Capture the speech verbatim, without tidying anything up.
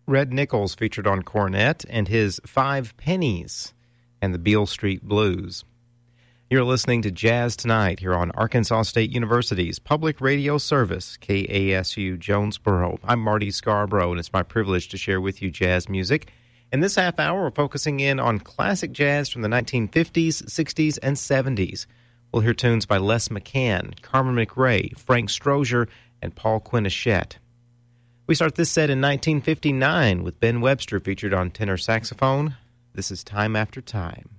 Red Nichols featured on cornet and his Five Pennies and the Beale Street Blues. You're listening to Jazz Tonight here on Arkansas State University's public radio service, K A S U Jonesboro. I'm Marty Scarborough, and it's my privilege to share with you jazz music. In this half hour, we're focusing in on classic jazz from the nineteen fifties, sixties, and seventies. We'll hear tunes by Les McCann, Carmen McRae, Frank Strozier, and Paul Quinichette. We start this set in nineteen fifty-nine with Ben Webster featured on tenor saxophone. This is Time After Time.